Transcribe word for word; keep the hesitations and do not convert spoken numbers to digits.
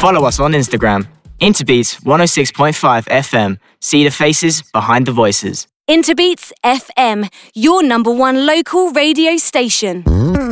follow us on Instagram. Interbeats one oh six point five F M. See the faces behind the voices. Interbeats F M, your number one local radio station.